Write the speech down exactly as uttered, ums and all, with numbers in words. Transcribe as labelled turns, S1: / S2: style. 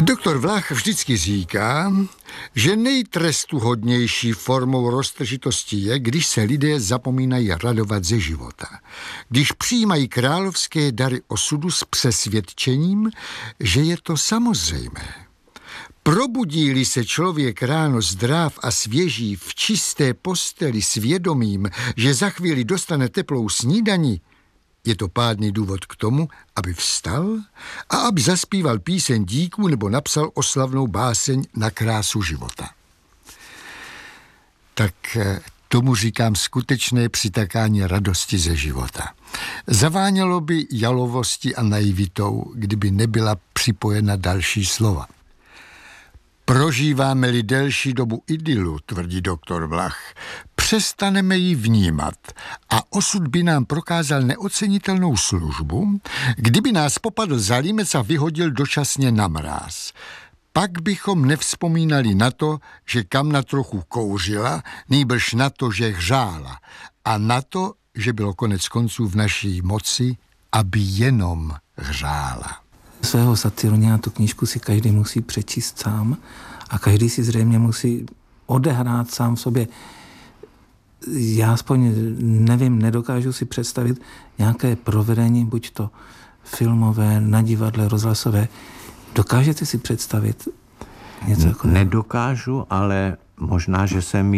S1: Doktor Vlach vždycky říká, že nejtrestuhodnější formou roztržitosti je, když se lidé zapomínají radovat ze života. Když přijímají královské dary osudu s přesvědčením, že je to samozřejmé. Probudí-li se člověk ráno zdrav a svěží v čisté posteli s vědomím, že za chvíli dostane teplou snídani, je to pádný důvod k tomu, aby vstal a aby zaspíval píseň díků nebo napsal oslavnou báseň na krásu života. Tak tomu říkám skutečné přitakání radosti ze života. Zavánělo by jalovosti a naivitou, kdyby nebyla připojena další slova. Prožíváme-li delší dobu idylu, tvrdí doktor Vlach, přestaneme ji vnímat a osud by nám prokázal neocenitelnou službu, kdyby nás popadl za límec a vyhodil dočasně na mráz. Pak bychom nevzpomínali na to, že kamna trochu kouřila, nýbrž na to, že hřála a na to, že bylo konec konců v naší moci, aby jenom hřála.
S2: Svého Saturnia tu knížku si každý musí přečíst sám a každý si zřejmě musí odehrát sám v sobě. Já aspoň nevím, nedokážu si představit nějaké provedení, buď to filmové, na divadle, rozhlasové. Dokážete si představit něco jako...
S3: Nedokážu, ale možná, že se mi